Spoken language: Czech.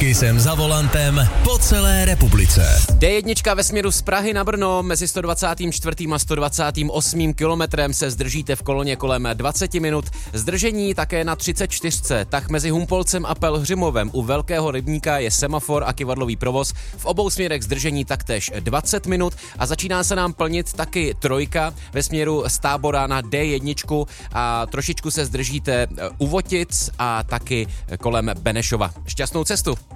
Taky jsem za volantem po celé republice. D1 ve směru z Prahy na Brno mezi 124. a 128. kilometrem se zdržíte v koloně kolem 20 minut. Zdržení také na 34. Tak mezi Humpolcem a Pelhřimovem u Velkého rybníka je semafor a kyvadlový provoz. V obou směrech zdržení taktéž 20 minut a začíná se nám plnit taky trojka ve směru z Tábora na D1 a trošičku se zdržíte u Votic a taky kolem Benešova. Šťastnou cestu!